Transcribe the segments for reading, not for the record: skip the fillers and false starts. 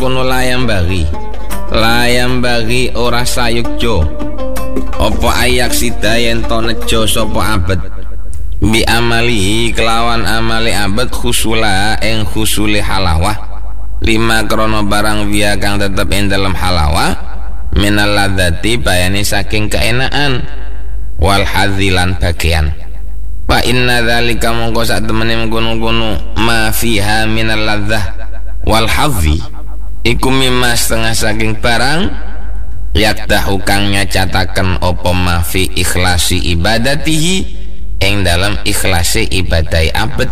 mengkono layam bagi ora sayukjo opo ayak sida yen to nejo sapa abet bi amalihi kelawan amali abet khusula ing khusuli halawah lima krono barang via kang tetep ing dalam halawah minal ladzati bayani saking keenaan wal hadzilan bagian fa inna dzalika mongko sak temene mengkono-kono ma fiha minal ladzah wal hadzi iku mimma setengah saking barang yakdahu kang nyacataken apa ma fi ikhlasi ibadatihi ing dalam ikhlasi ibadai abad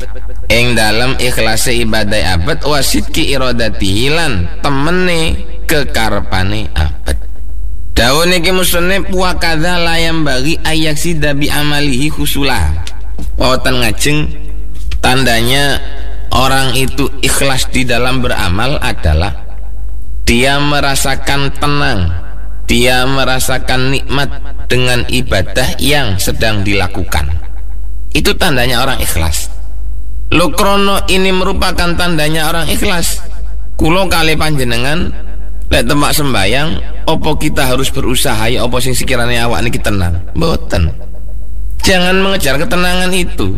wasidki iradatihi lan temene kekarepane abad. Daun iki musneh wa kadza layam bagi ayak sida bi amalihi khusula. Wonten ngajeng tandanya orang itu ikhlas di dalam beramal adalah dia merasakan tenang, dia merasakan nikmat dengan ibadah yang sedang dilakukan. Itu tandanya orang ikhlas. Lokrono ini merupakan tandanya orang ikhlas. Kulo kali panjenengan lek temak sembayang, opo kita harus berusaha ya opo sing sekirane awak niki tenang? Mboten. Jangan mengejar ketenangan itu.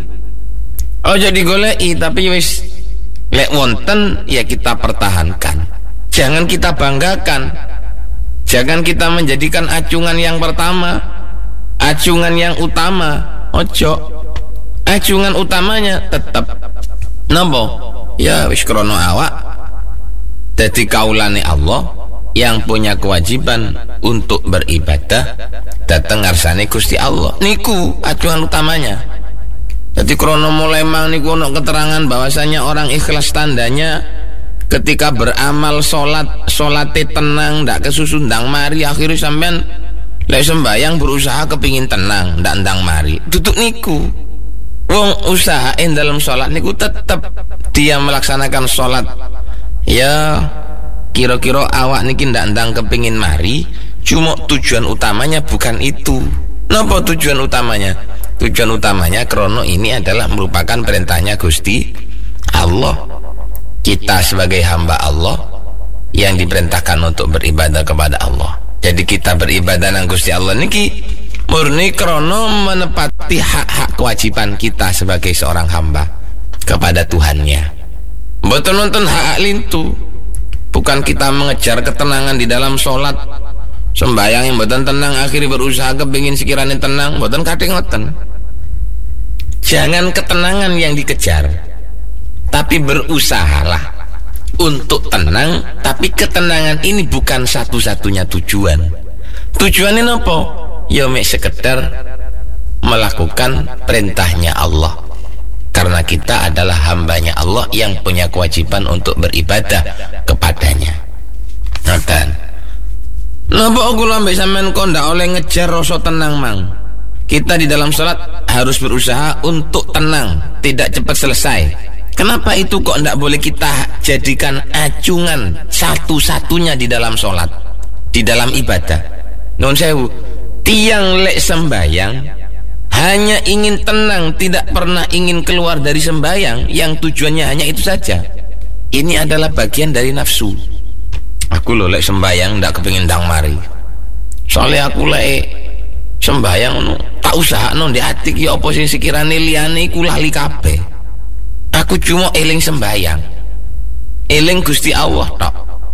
Ojo digoleki tapi wis lek wonten ya kita pertahankan. Jangan kita banggakan. Jangan kita menjadikan acungan yang pertama, acungan yang utama. Ojo. Acungan utamanya tetap nopo? Ya wis krono awak dadi kaulane Allah yang punya kewajiban untuk beribadah dateng ngarsane Gusti Allah. Niku acungan utamanya. Jadi krono mulai mang niku ono keterangan bahwasanya orang ikhlas tandanya ketika beramal salate tenang, ndak kesusu ndang mari akhirnya sampean lek sembayang berusaha kepingin tenang, ndak ndang mari. Duduk niku. Wong usahain dalam sholat niku tetap dia melaksanakan sholat ya kira-kira awak niki ndak ndang kepingin mari, cuma tujuan utamanya bukan itu. Napa tujuan utamanya? Tujuan utamanya krono ini adalah merupakan perintahnya Gusti Allah. Kita sebagai hamba Allah yang diperintahkan untuk beribadah kepada Allah. Jadi kita beribadah nang Gusti Allah niki murni krono menepati hak-hak kewajiban kita sebagai seorang hamba kepada Tuhannya. Mboten nonton hak lintu. Bukan kita mengejar ketenangan di dalam sholat sembayang yang mboten tenang akhirnya berusaha kepingin sekiranya tenang, mboten kadhe ngoten. Jangan ketenangan yang dikejar, tapi berusahalah untuk tenang. Tapi ketenangan ini bukan satu-satunya tujuan. Tujuannya nopo? Ya mek sekedar melakukan perintahnya Allah, karena kita adalah hambanya Allah yang punya kewajiban untuk beribadah kepadanya. Ngoten. Napa kula mbek sampean kok ndak oleh ngejar rasa tenang mang? Kita di dalam salat harus berusaha untuk tenang, tidak cepat selesai. Kenapa itu kok ndak boleh kita jadikan acungan satu-satunya di dalam salat, di dalam ibadah? Nuwun sewu. Tiang lek sembayang hanya ingin tenang, tidak pernah ingin keluar dari sembayang, yang tujuannya hanya itu saja. Ini adalah bagian dari nafsu. Aku lho lek sembayang ndak kepengin ndang mari. Soalnya aku lek sembayang no, tak usahakno ndek ati ki apa sing sekirane liyane iku lali kabeh. Aku cuma eling sembayang. Eling Gusti Allah tok.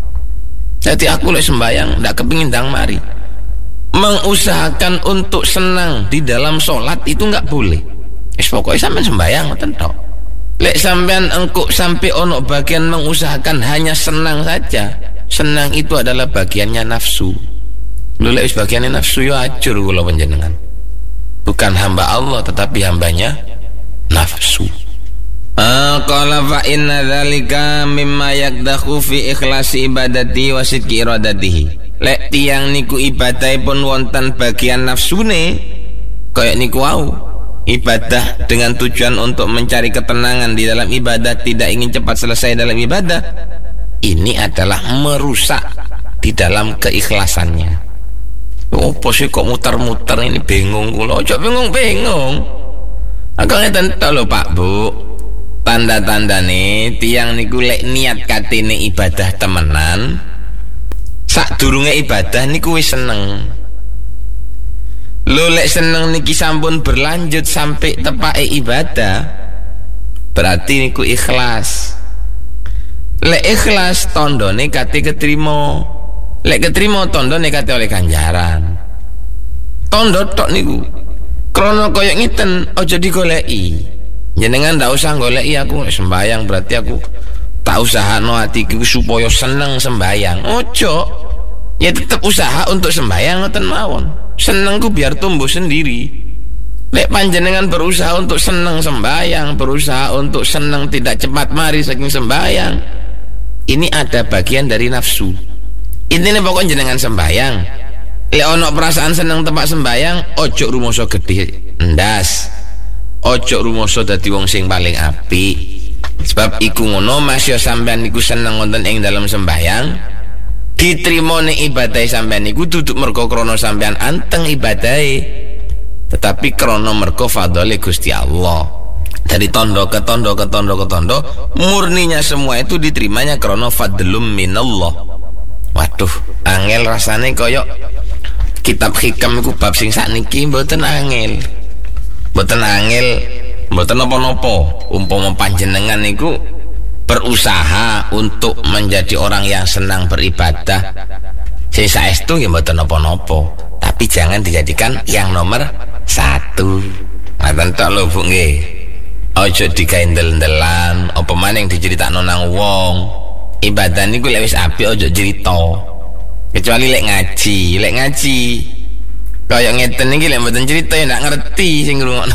Jadi aku lek sembayang ndak kepengin ndang mari. Mengusahakan untuk senang di dalam sholat itu nggak boleh. Pokoknya sampean sembayang ngoten tok. Lek sampean engkuk sampai ono bagian mengusahakan hanya senang saja, senang itu adalah bagiannya nafsu. Lho lek bagiannya nafsu yo ajur kula panjenengan. Bukan hamba Allah tetapi hambanya nafsu. Qala fa inna dzalika mimma yakdahu fi ikhlasi ibadati wa sidqi iradatihi. Lek tiang niku ibadah pun wonten bagian nafsune kayak niku wau, ibadah dengan tujuan untuk mencari ketenangan di dalam ibadah, tidak ingin cepat selesai dalam ibadah, ini adalah merusak di dalam keikhlasannya. Oh sih kok muter-muter ini, bingung kula. Ojo bingung-bingung. Aku ngeten to lho Pak Bu. tanda-tandane tiang niku lek niat katene ibadah temenan, sadurunge ibadah niku wis seneng. Lho lek seneng niki sampun berlanjut sampai tepake ibadah, berarti niku ikhlas. Lek ikhlas tandane kate ketrima. Lek ketrima tandane kate oleh ganjaran. Tanda tok niku. Krana kaya ngiten aja digoleki. Jenengan ndak usah goleki aku sembayang berarti aku tak usahano atiku supaya seneng sembayang. Ojo. Ya tetep usaha untuk sembayang ngoten mawon. Senengku biar tumbuh sendiri. Lek panjenengan berusaha untuk seneng sembayang, berusaha untuk seneng tidak cepat mari saking sembayang, ini ada bagian dari nafsu. Intine pokok jenengan sembayang. Lek ono perasaan seneng tempat sembayang, ojo rumoso gede ndas. Ojo rumoso dadi wong sing paling apik. Sebab iku ngono masya sampean niku seneng wonten ing dalam sembayang, diterima ning ibadah sampean niku duduk mergo krana sampean anteng ibadahe, tetapi krana mergo fadhole Gusti Allah. Dari tondo ke tondo ke tondo ke tondo, murninya semua itu diterimanya krana fadlum minallah. Waduh, angel rasane koyok kitab hikam iku bab sing sakniki mboten angel. Mboten angel, mboten napa-napa. Umpama panjenengan niku berusaha untuk menjadi orang yang senang beribadah, sing saestu ya mboten napa-napa, tapi jangan dijadikan yang nomor 1. Ngoten tok lho Bu nggih. Aja dikaindel-ndelan, apa maning diceritakno nang wong. Ibadah niku lek wis apik aja cerita. Kecuali lek ngaji. Kaya ngeten iki lek mboten cerita ya ndak ngerti sing ngrungokno.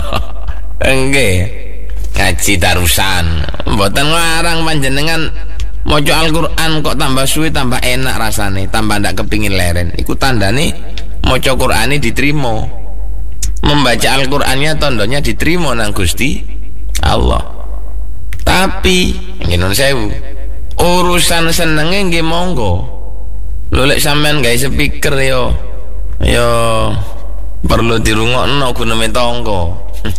Nggih. Ngaji darusan. Mboten ngarang panjenengan maca Al-Qur'an kok tambah suwe tambah enak rasane, tambah ndak kepingin leren. Iku tandane maca Qur'ane diterima. Membaca Al-Qur'annya tandanya diterima nang Gusti Allah. Tapi nggih sewu, urusan senenge nggih monggo. Lho lek sampean gawe speaker yo perlu dirungokno gunane tangga.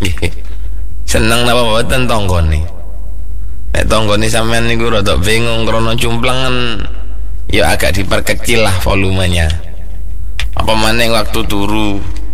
Seneng napa mboten tanggane? Nek tanggane sampean niku rada bingung krana cumplengan, ya agak diperkecil lah volumenya. Apa maning waktu turu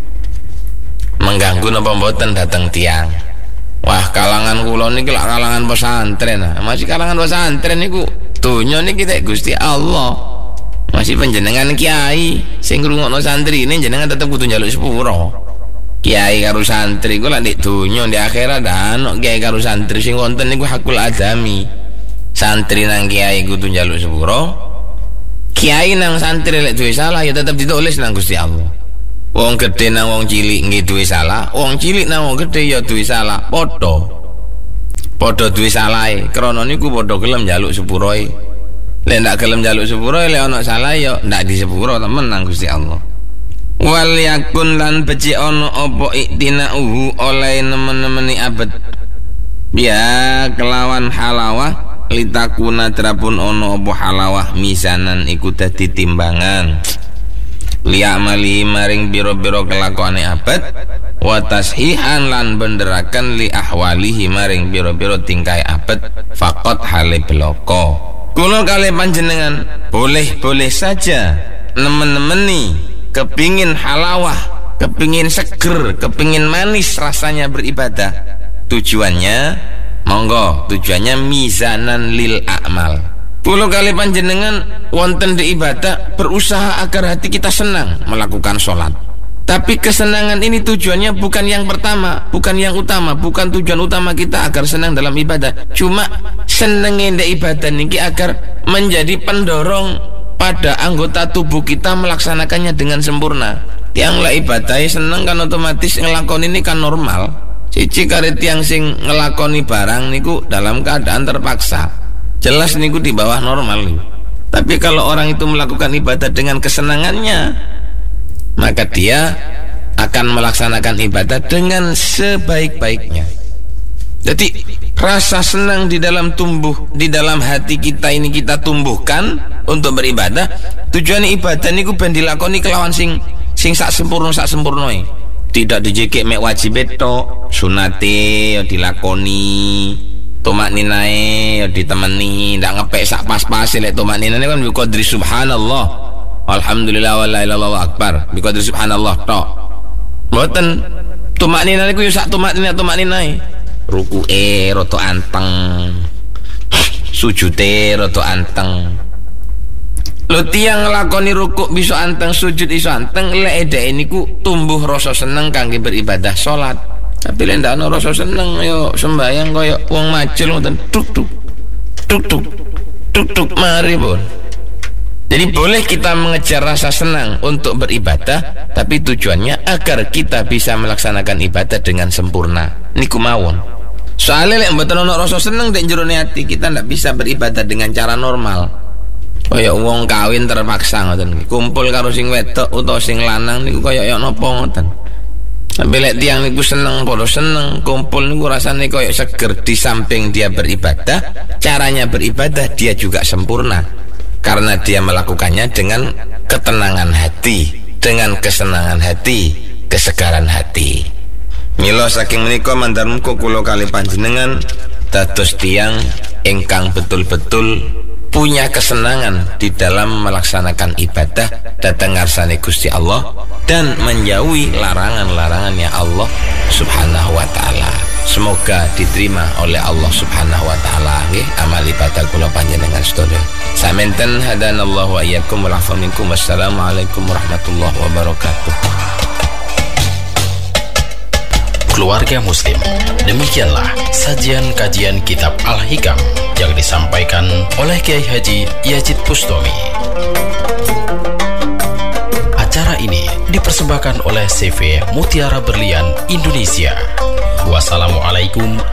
mengganggu napa mboten dateng tiang. Wah, kalangan kula niki lak kalangan pesantren. Masih kalangan pesantren niku donya niki tek Gusti Allah. Masih panjenengan kiai sing ngrungokno santri ini jenengan tetep kudu njaluk sepuro. Kiai karo santri ku lak nek donya di akhirat ana kiai karo santri sing wonten niku hakul adami. Santri nang kiai kudu njaluk sepuro. Kiai nang santri lek duwe salah ya tetep ditulis nang Gusti Allah. Wong gedhe nang wong cilik nggih duwe salah, wong cilik nang wong gedhe ya duwe salah, padha duwe salahe. Krana niku padha gelem njaluk sepuroe. Lek ndak gelem njaluk sepuroe, lek ana salah ya ndak disepuro temen nang Gusti Allah. Wal yakun lan becik ana apa iktinauhu oleh nemen-nemeni abet. Ya kelawan halawah litakuna terapun ana apa halawah misanan iku dadi timbangan. Li'amali maring biro-biro kelakuane abad wa tashihan lan benderakan li ahwalihi maring biro-biro tingkai abad faqat hale beloko. Kula kali panjenengan boleh-boleh saja nemen-nemeni kepingin halawah, kepingin seger, kepingin manis rasanya beribadah. Tujuannya monggo, tujuannya mizanan lil a'mal. Kula kali panjenengan wonten di ibadah berusaha agar hati kita senang melakukan sholat. Tapi kesenangan ini tujuannya bukan yang pertama, bukan yang utama, bukan tujuan utama kita agar senang dalam ibadah. Cuma senengin di ibadah niki agar menjadi pendorong pada anggota tubuh kita melaksanakannya dengan sempurna. Yang lah ibadahnya seneng kan otomatis ngelakoni ini kan normal. Cici karet yang sing ngelakoni barang niku dalam keadaan terpaksa. Jelas niku di bawah normal nih. Tapi kalau orang itu melakukan ibadah dengan kesenangannya, maka dia akan melaksanakan ibadah dengan sebaik-baiknya. Jadi rasa senang di dalam dalam hati kita ini kita tumbuhkan untuk beribadah. Tujuan ibadah niku ben dilakoni kelawan sing sak sempurna. Tidak dijekek mek wajib tok, sunate ya dilakoni. Tumak ninae ditemani, ndak ngepek sak pas-pas lek tumak ninae kan bi qadri subhanallah. Alhamdulillah wala ilaha illallah akbar. Bi qadri subhanallah tok. Mboten tumak ninae ku yo sak tumak ninae. Rukuke rada anteng. Sujute rada anteng. Lho tiyang nglakoni rukuk bisa anteng, sujud iso anteng, lek edake niku tumbuh rasa seneng kangge beribadah salat. Tapi lek ndak ana rasa seneng yo sembayang kaya wong macul ngoten tuk tuk tuk tuk tuk tuk mari pun. Jadi boleh kita mengejar rasa senang untuk beribadah, tapi tujuannya agar kita bisa melaksanakan ibadah dengan sempurna. Niku mawon. Soalnya lek mboten ana rasa seneng nek jero ati, kita ndak bisa beribadah dengan cara normal. Kaya wong kawin terpaksa ngoten. Kumpul karo sing wedok utawa sing lanang niku kaya napa ngoten. Sampai lek tiyang niku seneng, padha seneng, kumpul niku rasane kaya seger. Di samping dia beribadah, caranya beribadah dia juga sempurna. Karena dia melakukannya dengan ketenangan hati, dengan kesenangan hati, kesegaran hati. Mila saking menika mandar muga kula kalih panjenengan dados tiyang ingkang betul-betul punya kesenangan di dalam melaksanakan ibadah datang ngarsane Gusti Allah dan menjauhi larangan-larangannya Allah Subhanahu wa taala. Semoga diterima oleh Allah Subhanahu wa taala nggih amal ibadah kula panjenengan sedaya. Samanten hadanallahu wa iyyakum wa afa minkum. Wassalamualaikum warahmatullahi wabarakatuh. Keluarga Muslim, demikianlah sajian kajian kitab Al-Hikam yang disampaikan oleh Kiai Haji Yazid Bustami. Acara ini dipersembahkan oleh CV Mutiara Berlian Indonesia. Wassalamualaikum